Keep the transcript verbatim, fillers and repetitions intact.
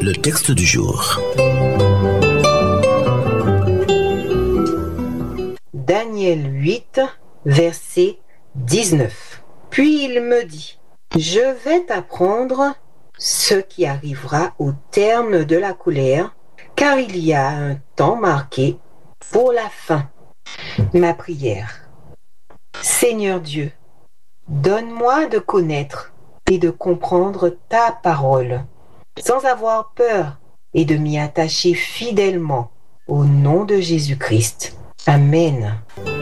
Le texte du jour. Daniel huit, verset dix-neuf. Puis il me dit, je vais t'apprendre ce qui arrivera au terme de la colère, car il y a un temps marqué pour la fin. Ma prière. Seigneur Dieu, donne-moi de connaître et de comprendre ta parole, sans avoir peur et de m'y attacher fidèlement au nom de Jésus-Christ. Amen.